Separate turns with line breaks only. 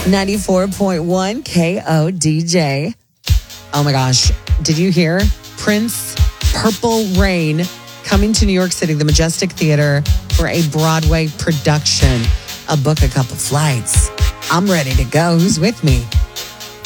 94.1 KODJ. Oh my gosh. Did you hear? Prince, Purple Rain, coming to New York City, the Majestic Theater, for a Broadway production. I'll book a couple flights. I'm ready to go. Who's with me?